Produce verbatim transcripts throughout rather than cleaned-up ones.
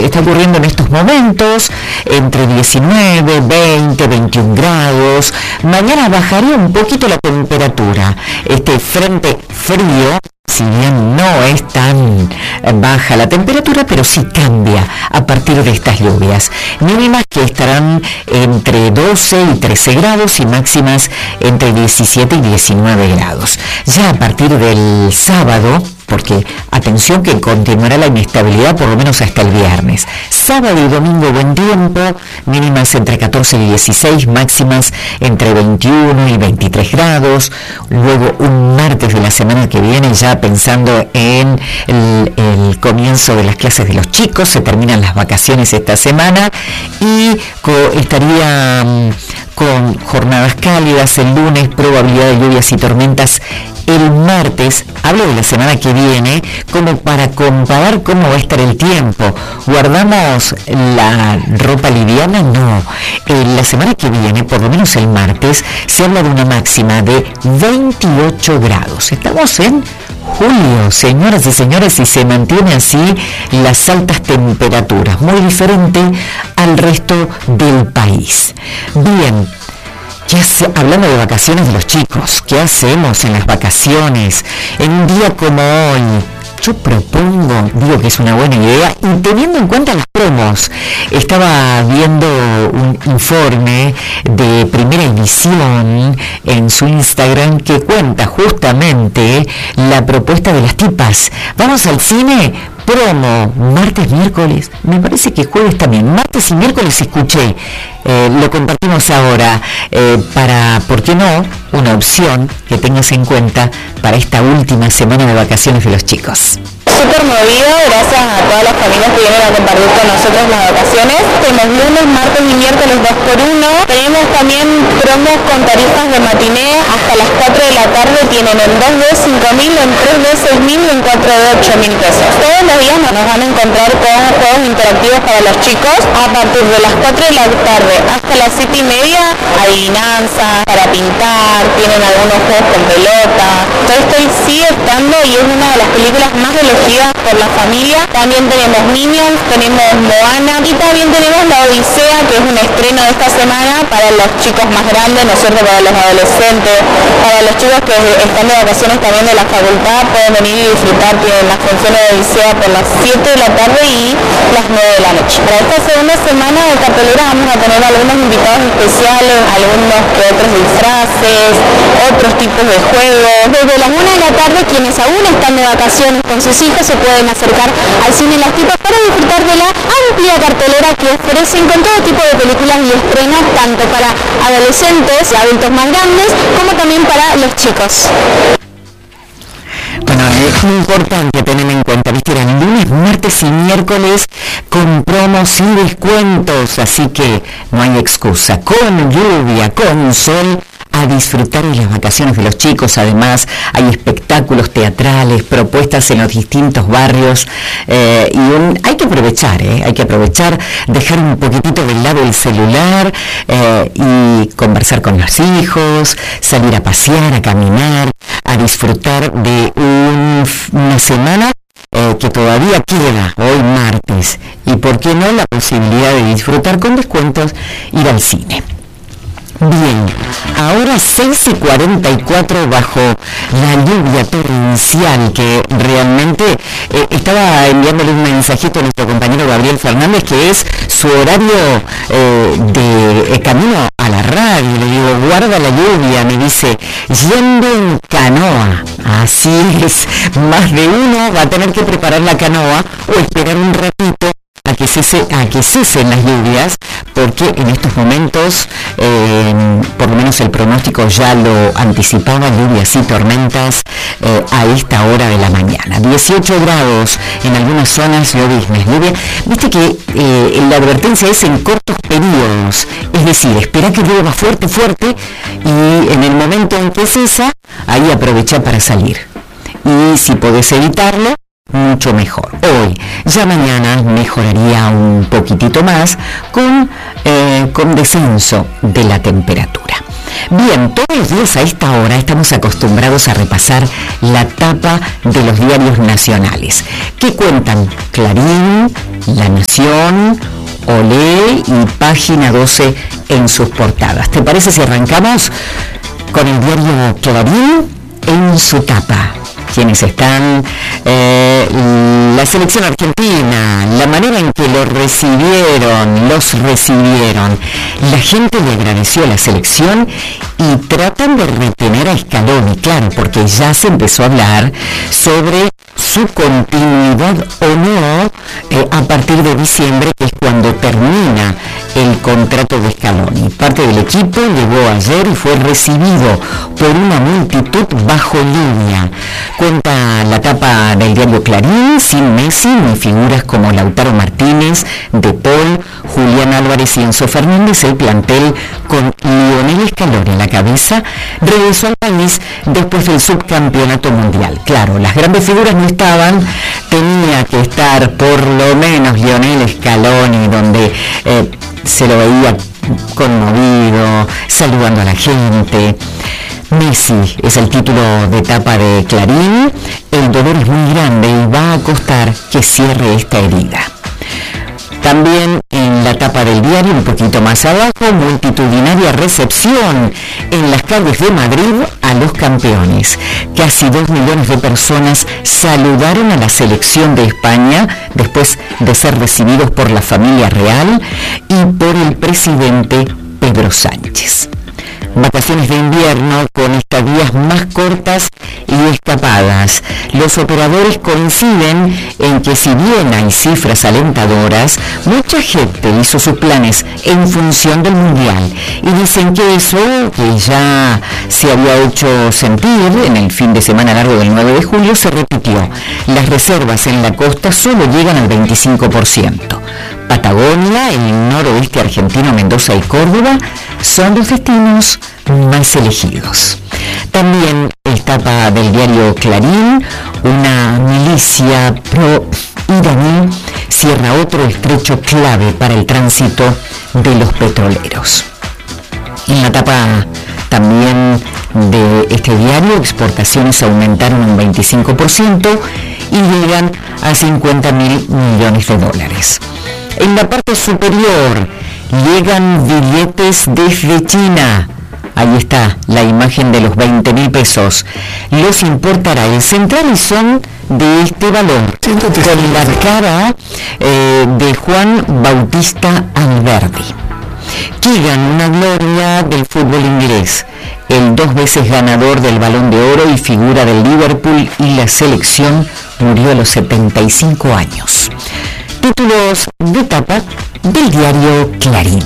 está ocurriendo en estos momentos, entre diecinueve, veinte, veintiún grados. Mañana bajaría un poquito la temperatura. Este frente frío, si bien no es tan baja la temperatura, pero sí cambia a partir de estas lluvias. Mínimas que estarán entre doce y trece grados y máximas entre diecisiete y diecinueve grados. Ya a partir del sábado, porque atención que continuará la inestabilidad por lo menos hasta el viernes. Sábado y domingo buen tiempo, mínimas entre catorce y dieciséis, máximas entre veintiuno y veintitrés grados. Luego un martes de la semana que viene, ya pensando en el, el comienzo de las clases de los chicos, se terminan las vacaciones esta semana y co- estaría um, con jornadas cálidas el lunes, probabilidad de lluvias y tormentas el martes. Hablo de la semana que viene como para comparar cómo va a estar el tiempo. ¿Guardamos la ropa liviana? No. Eh, la semana que viene, por lo menos el martes, se habla de una máxima de veintiocho grados. Estamos en julio, señoras y señores, y se mantiene así las altas temperaturas, muy diferente al resto del país. Bien. Ya se, hablando de vacaciones de los chicos, ¿qué hacemos en las vacaciones? En un día como hoy, yo propongo, digo que es una buena idea, y teniendo en cuenta las promos, estaba viendo un informe de Primera Edición en su Instagram que cuenta justamente la propuesta de las tipas. Vamos al cine, promo, martes, miércoles, me parece que jueves también, martes y miércoles escuché, eh, lo compartimos ahora, eh, para, ¿por qué no?, una opción que tengas en cuenta para esta última semana de vacaciones de los chicos. Súper movido, gracias a todas las familias que vienen a compartir con nosotros las vacaciones. Tenemos lunes, martes y miércoles dos por uno. Tenemos también promos con tarifas de matiné hasta las cuatro de la tarde. Tienen en dos D cinco mil, en tres D seis mil y en cuatro D ocho mil pesos. Todos los días nos van a encontrar con juegos interactivos para los chicos. A partir de las cuatro de la tarde hasta las siete y media, adivinanzas para pintar, tienen algunos juegos con pelota. Todo esto sigue estando y es una de las películas más elegidas por la familia. También tenemos Minions, tenemos Moana y también tenemos La Odisea, que es un estreno de esta semana para los chicos más grandes, ¿no es cierto?, para los adolescentes, para los chicos que están de vacaciones también de la facultad, pueden venir y disfrutar. Tienen las funciones de Odisea por las siete de la tarde y las nueve de la noche. Para esta segunda semana de cartelera vamos a tener algunos invitados especiales, algunos que otros disfraces, otros tipos de juegos. Desde las una de la tarde, quienes aún están de vacaciones con sus hijos se pueden acercar al cine Las Tipas para disfrutar de la amplia cartelera que ofrecen con todo tipo de películas y estrenos, tanto para adolescentes y adultos más grandes como también para los chicos. Bueno, es muy importante tener en cuenta, viste, eran lunes, martes y miércoles con promos y descuentos, así que no hay excusa, con lluvia, con sol, a disfrutar de las vacaciones de los chicos. Además hay espectáculos teatrales, propuestas en los distintos barrios, eh, y un, hay que aprovechar, eh, hay que aprovechar, dejar un poquitito de lado el celular eh, y conversar con los hijos, salir a pasear, a caminar, a disfrutar de un, una semana Eh, que todavía queda hoy martes, y por qué no la posibilidad de disfrutar con descuentos, ir al cine. Bien, ahora seis y cuarenta y cuatro bajo la lluvia torrencial que realmente eh, estaba enviándole un mensajito a nuestro compañero Gabriel Fernández, que es su horario eh, de eh, camino a la radio. Le digo, guarda la lluvia, me dice, yendo en canoa. Así es, más de uno va a tener que preparar la canoa o esperar un ratito a que cese, a que cesen las lluvias, porque en estos momentos, eh, por lo menos el pronóstico ya lo anticipaba, lluvias y tormentas eh, a esta hora de la mañana. dieciocho grados en algunas zonas, lloviznas, lluvia. Viste que eh, la advertencia es en cortos periodos, es decir, espera que llueva fuerte, fuerte, y en el momento en que cesa, ahí aprovecha para salir. Y si podés evitarlo, mucho mejor. Hoy, ya mañana mejoraría un poquitito más con, eh, con descenso de la temperatura. Bien, todos los días a esta hora estamos acostumbrados a repasar la tapa de los diarios nacionales, que cuentan Clarín, La Nación, Olé y Página doce en sus portadas. ¿Te parece si arrancamos con el diario Clarín en su tapa? Quienes están, eh, la selección argentina, la manera en que lo recibieron, los recibieron. La gente le agradeció a la selección y tratan de retener a Scaloni, claro, porque ya se empezó a hablar sobre su continuidad o no eh, a partir de diciembre, que es cuando termina el contrato de Scaloni. Parte del equipo llegó ayer y fue recibido por una multitud bajo línea. Cuenta la tapa del diario Clarín, sin Messi ni figuras como Lautaro Martínez, De Paul, Julián Álvarez y Enzo Fernández, el plantel con Lionel Scaloni en la cabeza regresó al país después del subcampeonato mundial. Claro, las grandes figuras no estaban, tenía que estar por lo menos Lionel Scaloni, donde eh, se lo veía conmovido, saludando a la gente. Messi es el título de tapa de Clarín. El dolor es muy grande y va a costar que cierre esta herida. También en la tapa del diario, un poquito más abajo, multitudinaria recepción en las calles de Madrid a los campeones. Casi dos millones de personas saludaron a la selección de España después de ser recibidos por la familia real y por el presidente Pedro Sánchez. Vacaciones de invierno con estadías más cortas y escapadas. Los operadores coinciden en que si bien hay cifras alentadoras, mucha gente hizo sus planes en función del Mundial y dicen que eso, que ya se había hecho sentir en el fin de semana largo del nueve de julio, se repitió. Las reservas en la costa solo llegan al veinticinco por ciento. Patagonia, el noroeste argentino, Mendoza y Córdoba son los destinos más elegidos. También el tapa del diario Clarín, una milicia pro-iraní cierra otro estrecho clave para el tránsito de los petroleros. En la tapa también de este diario, exportaciones aumentaron un veinticinco por ciento y llegan a cincuenta mil millones de dólares. En la parte superior llegan billetes desde China. Ahí está la imagen de los veinte mil pesos. Los importará el central y son de este valor, con la cara eh, de Juan Bautista Alberdi. Keegan, una gloria del fútbol inglés, el dos veces ganador del Balón de Oro y figura del Liverpool y la selección, murió a los setenta y cinco años. Títulos de tapa del diario Clarín.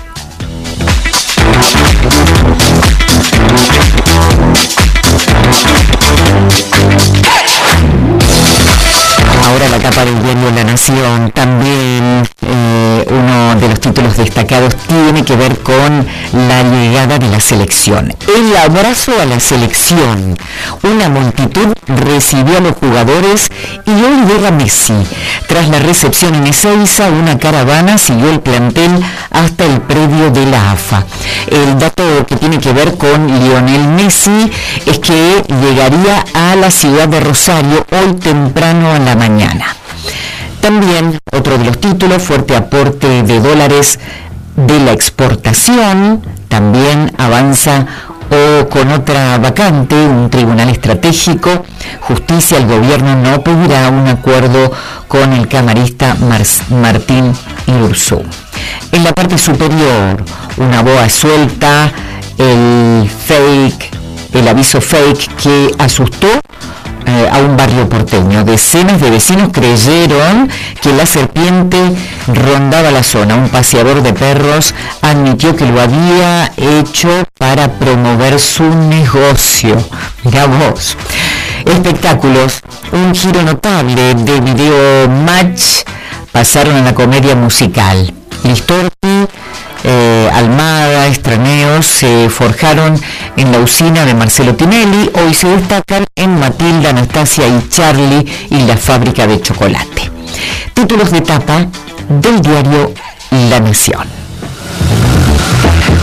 Ahora la tapa del diario La Nación, también eh, uno de los títulos destacados tiene que ver con la llegada de la selección. El abrazo a la selección. Una multitud recibió a los jugadores y hoy llega Messi. Tras la recepción en Ezeiza, una caravana siguió el plantel hasta el predio de la A F A. El dato que tiene que ver con Lionel Messi es que llegaría a la ciudad de Rosario hoy temprano a la mañana. También otro de los títulos, fuerte aporte de dólares de la exportación, también avanza o con otra vacante, un tribunal estratégico. Justicia, el gobierno no pedirá un acuerdo con el camarista Mar- Martín Irurzú. En la parte superior, una boa suelta, el fake, el aviso fake que asustó Eh, a un barrio porteño. Decenas de vecinos creyeron que la serpiente rondaba la zona. Un paseador de perros admitió que lo había hecho para promover su negocio. Mirá vos. Espectáculos. Un giro notable de Video Match pasaron a la comedia musical. Listorti, eh, Almada, Estraneos se forjaron en la usina de Marcelo Tinelli. Hoy se destacan en Matilda, Anastasia y Charlie y la fábrica de chocolate. Títulos de tapa del diario La Nación.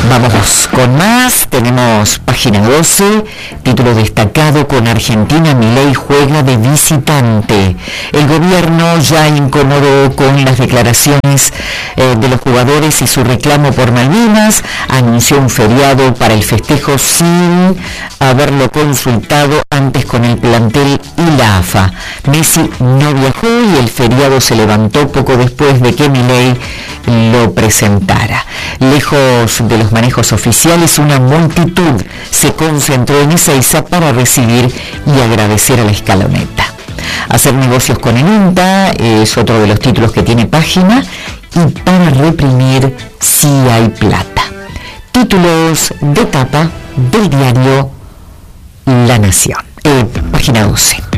Vamos con más, tenemos página doce, título destacado: con Argentina Milei juega de visitante. El gobierno, ya incómodo con las declaraciones eh, de los jugadores y su reclamo por Malvinas, anunció un feriado para el festejo sin haberlo consultado antes con el plantel y la A F A. Messi no viajó y el feriado se levantó poco después de que Milei lo presentara. Lejos de los manejos oficiales, una multitud se concentró en Ezeiza para recibir y agradecer a la escaloneta. Hacer negocios con el U N T A es otro de los títulos que tiene página, y para reprimir si hay plata. Títulos de tapa del diario La Nación, eh, página doce.